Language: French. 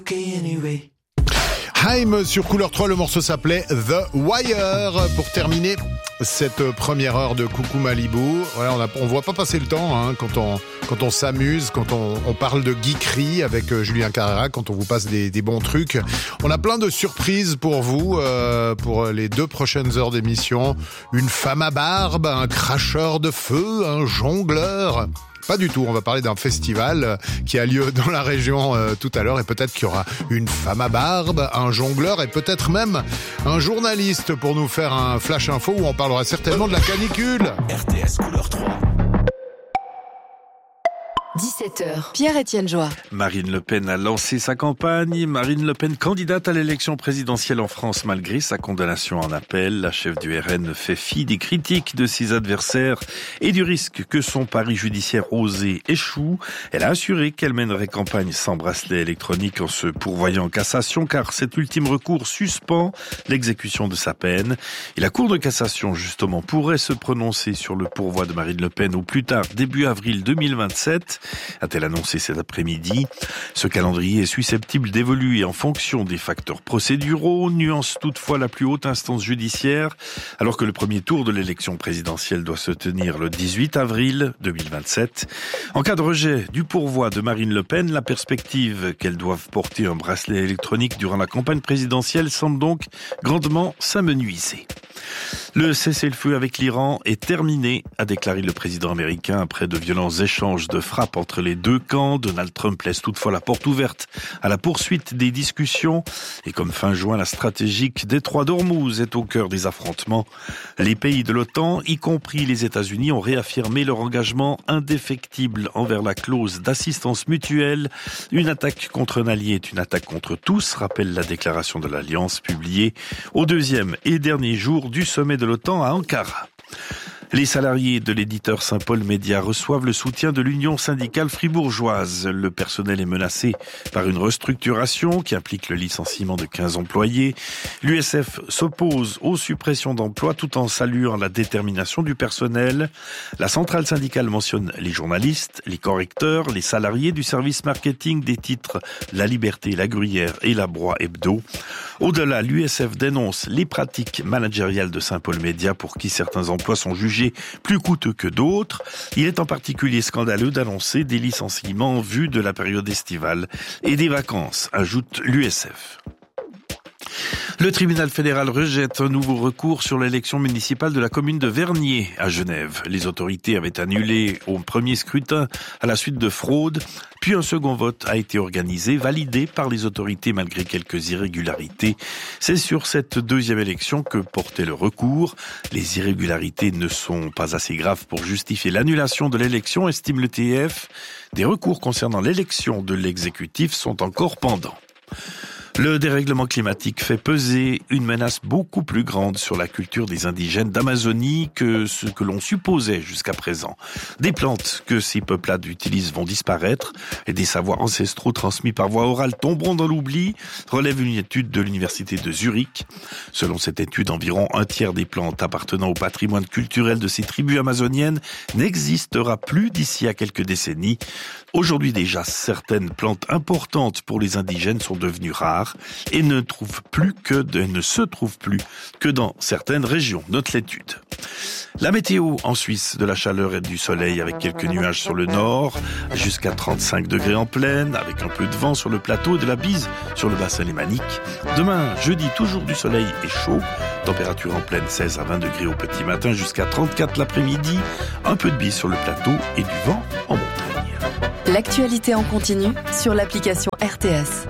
Haim sur Couleur 3, le morceau s'appelait The Wire. Pour terminer cette première heure de Coucou Malibu, voilà, on voit pas passer le temps quand on s'amuse, quand on parle de geekerie avec Julien Carrera, quand on vous passe des bons trucs. On a plein de surprises pour vous, pour les 2 prochaines heures d'émission. Une femme à barbe, un cracheur de feu, un jongleur. Pas du tout, on va parler d'un festival qui a lieu dans la région tout à l'heure et peut-être qu'il y aura une femme à barbe, un jongleur et peut-être même un journaliste pour nous faire un flash info où on parlera certainement de la canicule. RTS Couleur 3. 17h, Pierre-Étienne Joie. Marine Le Pen a lancé sa campagne. Marine Le Pen, candidate à l'élection présidentielle en France malgré sa condamnation en appel. La chef du RN fait fi des critiques de ses adversaires et du risque que son pari judiciaire osé échoue. Elle a assuré qu'elle mènerait campagne sans bracelet électronique en se pourvoyant en cassation car cet ultime recours suspend l'exécution de sa peine. Et la Cour de cassation, justement, pourrait se prononcer sur le pourvoi de Marine Le Pen au plus tard début avril 2027. A-t-elle annoncé cet après-midi. Ce calendrier est susceptible d'évoluer en fonction des facteurs procéduraux, nuance toutefois la plus haute instance judiciaire, alors que le premier tour de l'élection présidentielle doit se tenir le 18 avril 2027. En cas de rejet du pourvoi de Marine Le Pen, la perspective qu'elle doive porter un bracelet électronique durant la campagne présidentielle semble donc grandement s'amenuiser. Le cessez-le-feu avec l'Iran est terminé, a déclaré le président américain après de violents échanges de frappes entre les deux camps. Donald Trump laisse toutefois la porte ouverte à la poursuite des discussions. Et comme fin juin, la stratégique détroit d'Ormuz est au cœur des affrontements. Les pays de l'OTAN, y compris les États-Unis, ont réaffirmé leur engagement indéfectible envers la clause d'assistance mutuelle. Une attaque contre un allié est une attaque contre tous, rappelle la déclaration de l'Alliance publiée au 2e et dernier jour du sommet de l'OTAN à Ankara. Les salariés de l'éditeur Saint-Paul Média reçoivent le soutien de l'Union syndicale fribourgeoise. Le personnel est menacé par une restructuration qui implique le licenciement de 15 employés. L'USF s'oppose aux suppressions d'emplois tout en saluant la détermination du personnel. La centrale syndicale mentionne les journalistes, les correcteurs, les salariés du service marketing des titres La Liberté, La Gruyère et La Broye Hebdo. Au-delà, l'USF dénonce les pratiques managériales de Saint-Paul Média pour qui certains emplois sont jugés plus coûteux que d'autres. Il est en particulier scandaleux d'annoncer des licenciements en vue de la période estivale et des vacances, ajoute l'USF. Le tribunal fédéral rejette un nouveau recours sur l'élection municipale de la commune de Vernier à Genève. Les autorités avaient annulé au premier scrutin à la suite de fraude, puis un second vote a été organisé, validé par les autorités malgré quelques irrégularités. C'est sur cette deuxième élection que portait le recours. Les irrégularités ne sont pas assez graves pour justifier l'annulation de l'élection, estime le TF. Des recours concernant l'élection de l'exécutif sont encore pendants. Le dérèglement climatique fait peser une menace beaucoup plus grande sur la culture des indigènes d'Amazonie que ce que l'on supposait jusqu'à présent. Des plantes que ces peuplades utilisent vont disparaître et des savoirs ancestraux transmis par voie orale tomberont dans l'oubli, relève une étude de l'université de Zurich. Selon cette étude, environ un tiers des plantes appartenant au patrimoine culturel de ces tribus amazoniennes n'existera plus d'ici à quelques décennies. Aujourd'hui déjà, certaines plantes importantes pour les indigènes sont devenues rares et ne se trouvent plus que dans certaines régions, note l'étude. La météo en Suisse, de la chaleur et du soleil avec quelques nuages sur le nord, jusqu'à 35 degrés en plaine, avec un peu de vent sur le plateau et de la bise sur le bassin lémanique. Demain, jeudi, toujours du soleil et chaud, température en plaine 16 à 20 degrés au petit matin, jusqu'à 34 l'après-midi, un peu de bise sur le plateau et du vent en montagne. L'actualité en continu sur l'application RTS.